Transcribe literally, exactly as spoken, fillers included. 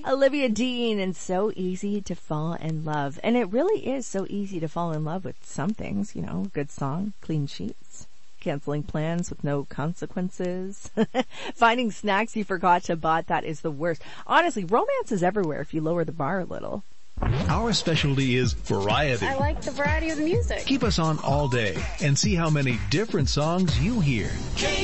Olivia Dean, and So Easy to Fall in Love. And it really is so easy to fall in love with some things, you know, good song, clean sheets, canceling plans with no consequences, finding snacks you forgot to buy. That is the worst. Honestly, romance is everywhere if you lower the bar a little. Our specialty is variety. I like the variety of the music. Keep us on all day and see how many different songs you hear.